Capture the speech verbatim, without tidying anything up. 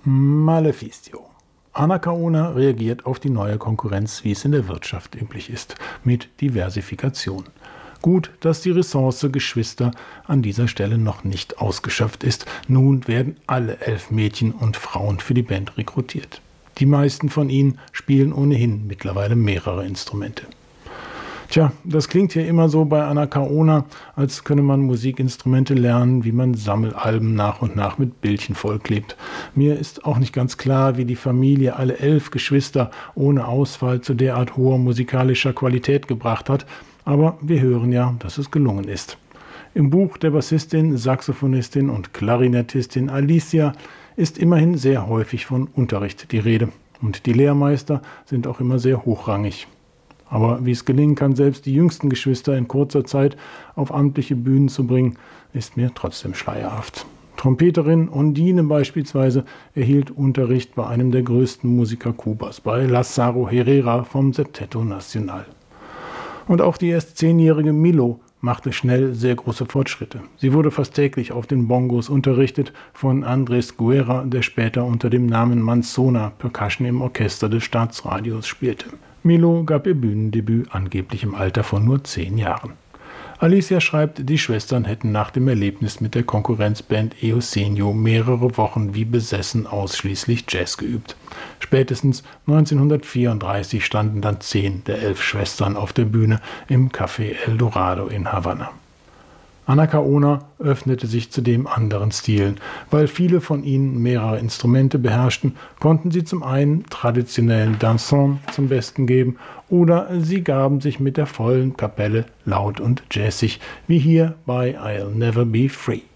Maleficio. Anacaona reagiert auf die neue Konkurrenz, wie es in der Wirtschaft üblich ist, mit Diversifikation. Gut, dass die Ressource Geschwister an dieser Stelle noch nicht ausgeschöpft ist. Nun werden alle elf Mädchen und Frauen für die Band rekrutiert. Die meisten von ihnen spielen ohnehin mittlerweile mehrere Instrumente. Tja, das klingt ja immer so bei Anacaona, als könne man Musikinstrumente lernen, wie man Sammelalben nach und nach mit Bildchen vollklebt. Mir ist auch nicht ganz klar, wie die Familie alle elf Geschwister ohne Ausfall zu derart hoher musikalischer Qualität gebracht hat, aber wir hören ja, dass es gelungen ist. Im Buch der Bassistin, Saxophonistin und Klarinettistin Alicia ist immerhin sehr häufig von Unterricht die Rede. Und die Lehrmeister sind auch immer sehr hochrangig. Aber wie es gelingen kann, selbst die jüngsten Geschwister in kurzer Zeit auf amtliche Bühnen zu bringen, ist mir trotzdem schleierhaft. Trompeterin Ondine beispielsweise erhielt Unterricht bei einem der größten Musiker Kubas, bei Lázaro Herrera vom Septeto Nacional. Und auch die erst zehnjährige Milo machte schnell sehr große Fortschritte. Sie wurde fast täglich auf den Bongos unterrichtet von Andrés Guerra, der später unter dem Namen Manzona Percussion im Orchester des Staatsradios spielte. Milo gab ihr Bühnendebüt angeblich im Alter von nur zehn Jahren. Alicia schreibt, die Schwestern hätten nach dem Erlebnis mit der Konkurrenzband Eusenio mehrere Wochen wie besessen ausschließlich Jazz geübt. Spätestens neunzehnhundertvierunddreißig standen dann zehn der elf Schwestern auf der Bühne im Café El Dorado in Havanna. Anacaona öffnete sich zudem anderen Stilen. Weil viele von ihnen mehrere Instrumente beherrschten, konnten sie zum einen traditionellen Dansant zum Besten geben oder sie gaben sich mit der vollen Kapelle laut und jazzig, wie hier bei I'll Never Be Free.